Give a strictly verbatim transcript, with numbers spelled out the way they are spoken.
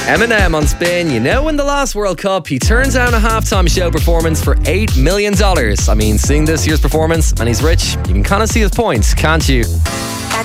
Eminem on Spin. You know, in the last World Cup, he turns down a halftime show performance for eight million dollars. I mean, seeing this year's performance, and he's rich, you can kind of see his points, can't you?